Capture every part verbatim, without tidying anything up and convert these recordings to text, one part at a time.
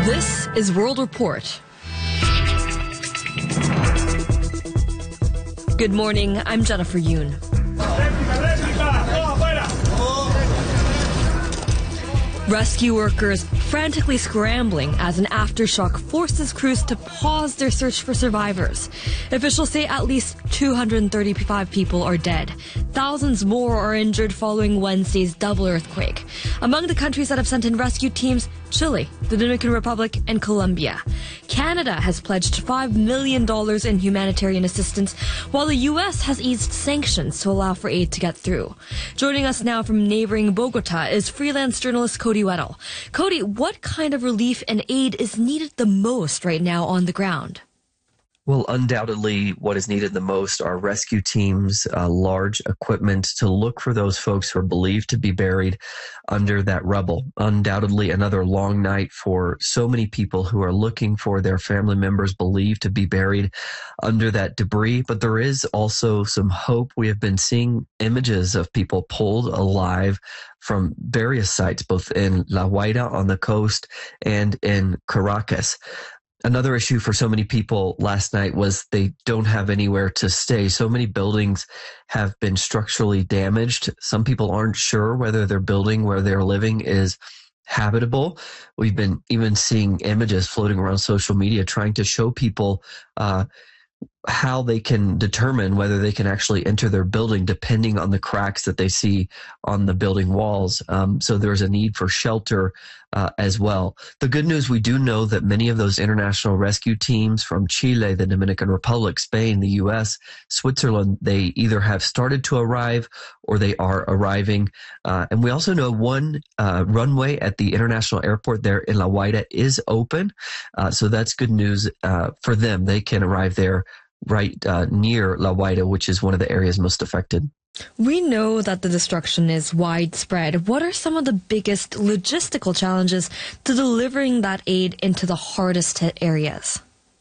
This is World Report. Good morning, I'm Jennifer Yoon. Rescue workers frantically scrambling as an aftershock forces crews to pause their search for survivors. Officials say at least two hundred thirty-five people are dead. Thousands more are injured following Wednesday's double earthquake. Among the countries that have sent in rescue teams, Chile, the Dominican Republic, and Colombia. Canada has pledged five million dollars in humanitarian assistance, while the U S has eased sanctions to allow for aid to get through. Joining us now from neighboring Bogota is freelance journalist Cody Weddle. Cody, what kind of relief and aid is needed the most right now on the ground? Well, undoubtedly, what is needed the most are rescue teams, uh, large equipment to look for those folks who are believed to be buried under that rubble. Undoubtedly, another long night for so many people who are looking for their family members believed to be buried under that debris. But there is also some hope. We have been seeing images of people pulled alive from various sites, both in La Guaira on the coast and in Caracas. Another issue for so many people last night was they don't have anywhere to stay. So many buildings have been structurally damaged. Some people aren't sure whether their building where they're living is habitable. We've been even seeing images floating around social media trying to show people uh, how they can determine whether they can actually enter their building depending on the cracks that they see on the building walls. Um, so there's a need for shelter uh, as well. The good news, we do know that many of those international rescue teams from Chile, the Dominican Republic, Spain, the U S, Switzerland, they either have started to arrive or they are arriving. Uh, and we also know one uh, runway at the international airport there in La Guaira is open. Uh, so that's good news uh, for them. They can arrive there right uh, near La Guaira, which is one of the areas most affected. We know that the destruction is widespread. What are some of the biggest logistical challenges to delivering that aid into the hardest hit areas?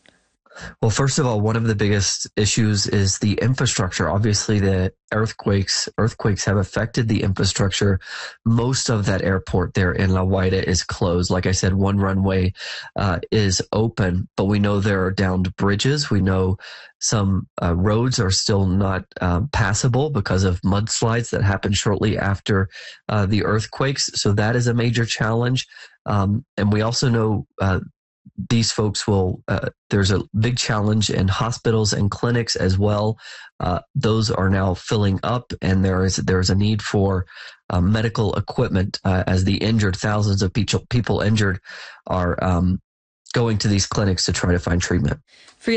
Well, first of all, one of the biggest issues is the infrastructure. Obviously, the earthquakes earthquakes have affected the infrastructure. Most of that airport there in La Guaira is closed. Like I said, one runway uh, is open, but we know there are downed bridges. We know some uh, roads are still not um, passable because of mudslides that happened shortly after uh, the earthquakes. So that is a major challenge. Um, and we also know uh, these folks will, uh, there's a big challenge in hospitals and clinics as well. Uh, those are now filling up, and there is there is a need for uh, medical equipment uh, as the injured, thousands of people, people injured are um, going to these clinics to try to find treatment. For